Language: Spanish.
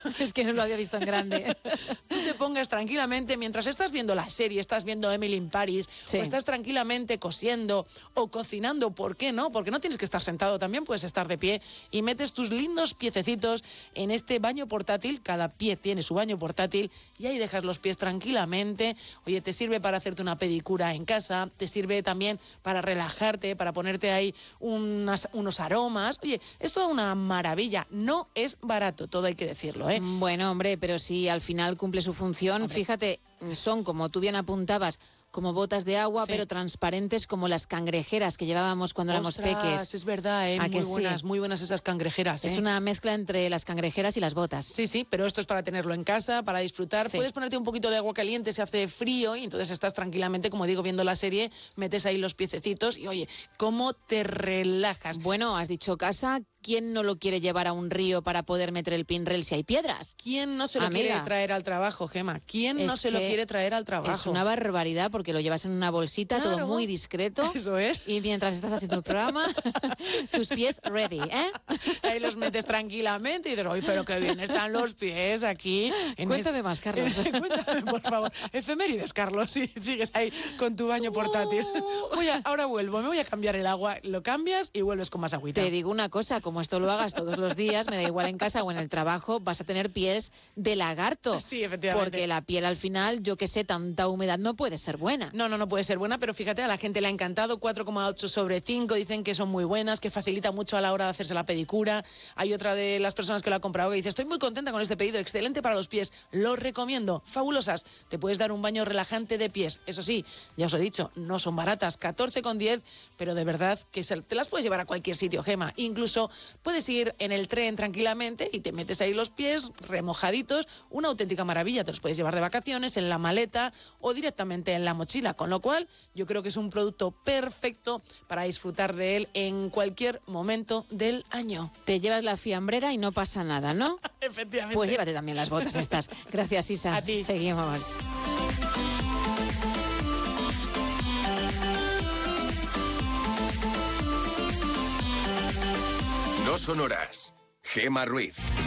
Es que no lo había visto en grande. Tú te pongas tranquilamente, mientras estás viendo la serie, estás viendo Emily in Paris, Sí. o estás tranquilamente cosiendo o cocinando, ¿por qué no? Porque no tienes que estar sentado, también puedes estar de pie y metes tus lindos piececitos en este baño portátil. Cada pie tiene su baño portátil y ahí dejas los pies tranquilamente. Oye, te sirve para hacerte una pedicura en casa, te sirve también para relajarte, para ponerte ahí unos aromas. Oye, es toda una maravilla. No es barato, todo hay que decirlo, ¿eh? Bueno, hombre, pero si al final cumple su función, Hombre. fíjate, son, como tú bien apuntabas, como botas de agua, Sí. pero transparentes como las cangrejeras que llevábamos cuando éramos Ostras, peques. es verdad, ¿eh? ¿A que sí? Muy buenas esas cangrejeras, ¿eh? Es una mezcla entre las cangrejeras y las botas. Sí, sí, pero esto es para tenerlo en casa, para disfrutar. Sí. Puedes ponerte un poquito de agua caliente si hace frío y entonces estás tranquilamente, como digo, viendo la serie, metes ahí los piececitos y oye, cómo te relajas. Bueno, has dicho casa, ¿quién no lo quiere llevar a un río para poder meter el pinrel si hay piedras? ¿Quién no se lo Amiga. quiere traer al trabajo, Gema? ¿Quién no Es se lo que quiere traer al trabajo? Es una barbaridad porque lo llevas en una bolsita, Claro. todo muy discreto. Eso es. Y mientras estás haciendo el programa, tus pies ready, ¿eh? Ahí los metes tranquilamente y dices, oye, pero qué bien están los pies aquí. Cuéntame más, Carlos. Cuéntame, por favor. Efemérides, Carlos, si sigues ahí con tu baño portátil. Ahora vuelvo, me voy a cambiar el agua, lo cambias y vuelves con más agüita. Te digo una cosa, como esto lo hagas todos los días, me da igual en casa o en el trabajo, vas a tener pies de lagarto. Sí, efectivamente. Porque la piel al final, yo que sé, tanta humedad no puede ser buena. No puede ser buena, pero fíjate, a la gente le ha encantado, 4,8 sobre 5, dicen que son muy buenas, que facilita mucho a la hora de hacerse la pedicura. Hay otra de las personas que lo ha comprado que dice, estoy muy contenta con este pedido, excelente para los pies, lo recomiendo, fabulosas. Te puedes dar un baño relajante de pies, eso sí, ya os he dicho, no son baratas, 14,10, pero de verdad que te las puedes llevar a cualquier sitio, Gema. Incluso puedes ir en el tren tranquilamente y te metes ahí los pies remojaditos, una auténtica maravilla, te los puedes llevar de vacaciones, en la maleta o directamente en la mochila, con lo cual yo creo que es un producto perfecto para disfrutar de él en cualquier momento del año. Te llevas la fiambrera y no pasa nada, ¿no? Efectivamente. Pues llévate también las botas estas. Gracias, Isa. A ti. Seguimos. No son horas. Gema Ruiz.